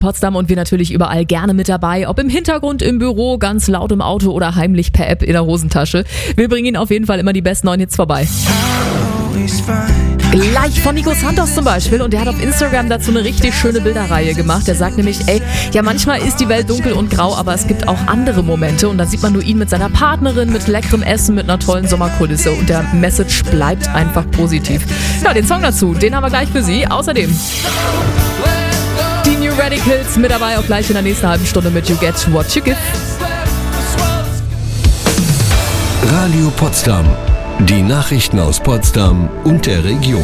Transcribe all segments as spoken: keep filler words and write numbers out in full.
Potsdam und wir natürlich überall gerne mit dabei, ob im Hintergrund, im Büro, ganz laut im Auto oder heimlich per App in der Hosentasche. Wir bringen Ihnen auf jeden Fall immer die besten neuen Hits vorbei. Gleich von Nico Santos zum Beispiel, und der hat auf Instagram dazu eine richtig schöne Bilderreihe gemacht. Der sagt nämlich, ey, ja manchmal ist die Welt dunkel und grau, aber es gibt auch andere Momente, und da sieht man nur ihn mit seiner Partnerin, mit leckerem Essen, mit einer tollen Sommerkulisse, und der Message bleibt einfach positiv. Ja, den Song dazu, den haben wir gleich für Sie. Außerdem die New Radicals mit dabei, auch gleich in der nächsten halben Stunde mit You Get What You Give. Radio Potsdam. Die Nachrichten aus Potsdam und der Region.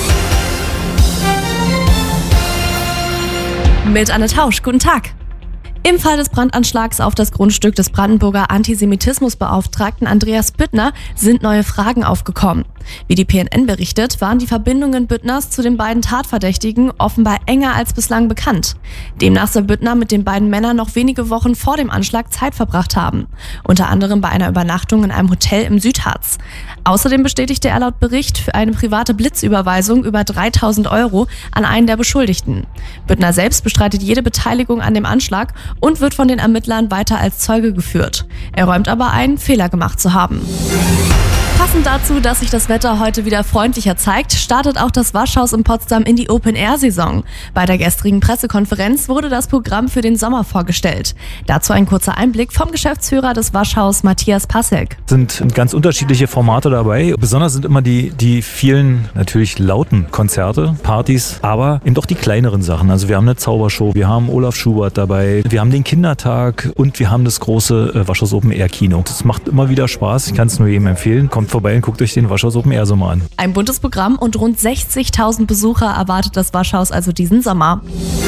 Mit Anne Tausch, guten Tag. Im Fall des Brandanschlags auf das Grundstück des Brandenburger Antisemitismusbeauftragten Andreas Büttner sind neue Fragen aufgekommen. Wie die P N N berichtet, waren die Verbindungen Büttners zu den beiden Tatverdächtigen offenbar enger als bislang bekannt. Demnach soll Büttner mit den beiden Männern noch wenige Wochen vor dem Anschlag Zeit verbracht haben. Unter anderem bei einer Übernachtung in einem Hotel im Südharz. Außerdem bestätigte er laut Bericht für eine private Blitzüberweisung über dreitausend Euro an einen der Beschuldigten. Büttner selbst bestreitet jede Beteiligung an dem Anschlag und wird von den Ermittlern weiter als Zeuge geführt. Er räumt aber ein, Fehler gemacht zu haben. Passend dazu, dass sich das Wetter heute wieder freundlicher zeigt, startet auch das Waschhaus in Potsdam in die Open-Air-Saison. Bei der gestrigen Pressekonferenz wurde das Programm für den Sommer vorgestellt. Dazu ein kurzer Einblick vom Geschäftsführer des Waschhaus, Matthias Passek. Es sind ganz unterschiedliche Formate dabei. Besonders sind immer die, die vielen, natürlich lauten Konzerte, Partys, aber eben auch die kleineren Sachen. Also wir haben eine Zaubershow, wir haben Olaf Schubert dabei, wir haben den Kindertag und wir haben das große äh, Waschhaus Open-Air-Kino. Das macht immer wieder Spaß, ich kann es nur jedem empfehlen. Kommt vorbei und guckt euch den Waschhaus Open Air Sommer an. Ein buntes Programm und rund sechzigtausend Besucher erwartet das Waschhaus also diesen Sommer.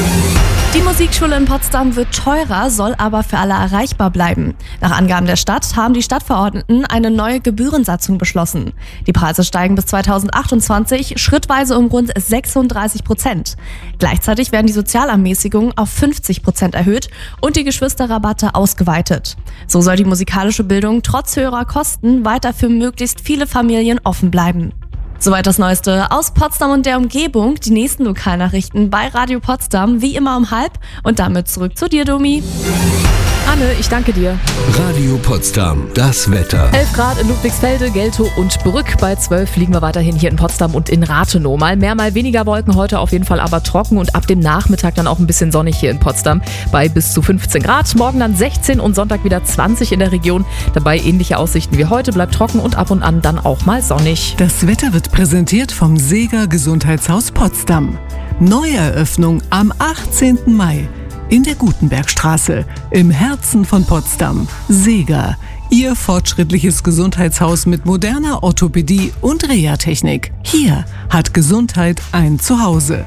Die Musikschule in Potsdam wird teurer, soll aber für alle erreichbar bleiben. Nach Angaben der Stadt haben die Stadtverordneten eine neue Gebührensatzung beschlossen. Die Preise steigen bis zweitausendachtundzwanzig schrittweise um rund sechsunddreißig Prozent. Gleichzeitig werden die Sozialermäßigungen auf fünfzig Prozent erhöht und die Geschwisterrabatte ausgeweitet. So soll die musikalische Bildung trotz höherer Kosten weiter für möglichst viele Familien offen bleiben. Soweit das Neueste aus Potsdam und der Umgebung. Die nächsten Lokalnachrichten bei Radio Potsdam, wie immer um halb. Und damit zurück zu dir, Domi. Anne, ich danke dir. Radio Potsdam, das Wetter. elf Grad in Ludwigsfelde, Geltow und Brück. Bei zwölf liegen wir weiterhin hier in Potsdam und in Rathenow. Mal mehr, mal weniger Wolken, heute auf jeden Fall aber trocken und ab dem Nachmittag dann auch ein bisschen sonnig hier in Potsdam bei bis zu fünfzehn Grad. Morgen dann sechzehn und Sonntag wieder zwanzig in der Region. Dabei ähnliche Aussichten wie heute, bleibt trocken und ab und an dann auch mal sonnig. Das Wetter wird präsentiert vom Seeger Gesundheitshaus Potsdam. Neueröffnung am achtzehnten Mai. In der Gutenbergstraße, im Herzen von Potsdam. Seeger, Ihr fortschrittliches Gesundheitshaus mit moderner Orthopädie und Reha-Technik. Hier hat Gesundheit ein Zuhause.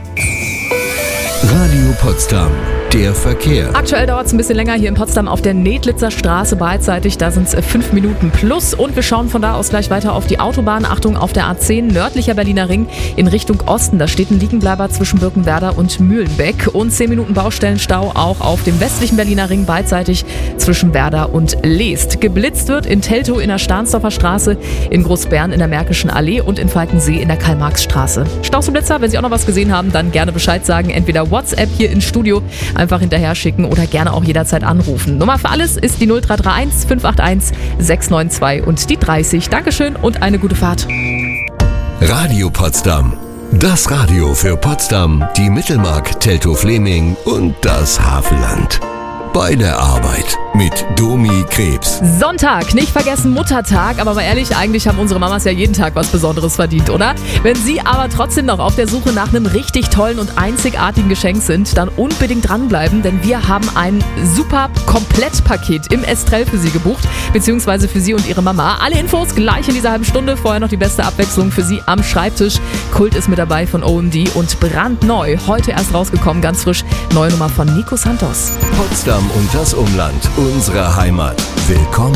Radio Potsdam, der Verkehr. Aktuell dauert es ein bisschen länger hier in Potsdam auf der Nedlitzer Straße beidseitig. Da sind es fünf Minuten plus. Und wir schauen von da aus gleich weiter auf die Autobahn. Achtung, auf der A zehn, nördlicher Berliner Ring in Richtung Osten. Da steht ein Liegenbleiber zwischen Birkenwerder und Mühlenbeck. Und zehn Minuten Baustellenstau auch auf dem westlichen Berliner Ring beidseitig zwischen Werder und Leest. Geblitzt wird in Teltow in der Stahnsdorfer Straße, in Großbern in der Märkischen Allee und in Falkensee in der Karl-Marx-Straße. Staus und Blitzer, wenn Sie auch noch was gesehen haben, dann gerne Bescheid sagen. Entweder WhatsApp hier ins Studio einfach hinterher schicken oder gerne auch jederzeit anrufen. Nummer für alles ist die null drei drei eins fünf acht eins sechs neun zwei und die dreißig. Dankeschön und eine gute Fahrt. Radio Potsdam. Das Radio für Potsdam, die Mittelmark, Teltow-Fleming und das Havelland. Bei der Arbeit mit Domi Krebs. Sonntag, nicht vergessen Muttertag, aber mal ehrlich, eigentlich haben unsere Mamas ja jeden Tag was Besonderes verdient, oder? Wenn Sie aber trotzdem noch auf der Suche nach einem richtig tollen und einzigartigen Geschenk sind, dann unbedingt dranbleiben, denn wir haben ein super Komplettpaket im Estrell für Sie gebucht, beziehungsweise für Sie und Ihre Mama. Alle Infos gleich in dieser halben Stunde, vorher noch die beste Abwechslung für Sie am Schreibtisch. Kult ist mit dabei von O M D und brandneu, heute erst rausgekommen, ganz frisch, neue Nummer von Nico Santos. Potsdam und das Umland, unsere Heimat. Willkommen.